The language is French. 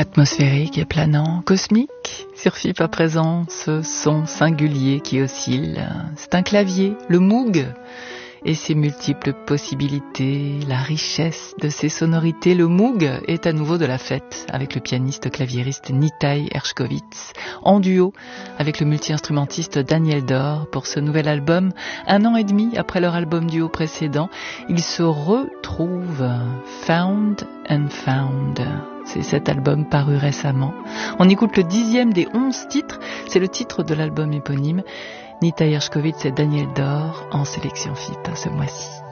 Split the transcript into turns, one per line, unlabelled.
Atmosphérique et planant, cosmique, sur FIP à présent, ce son singulier qui oscille. C'est un clavier, le Moog, et ses multiples possibilités, la richesse de ses sonorités. Le Moog est à nouveau de la fête avec le pianiste claviériste Nitai Ershkovitz, en duo avec le multi-instrumentiste Daniel Dor pour ce nouvel album. 1 an et demi après leur album duo précédent, ils se retrouvent, Found and Found. C'est cet album paru récemment. On écoute le 10e des 11 titres, c'est le titre de l'album éponyme. Nitai Ershkovitz et Daniel Dor en sélection FIP ce mois-ci.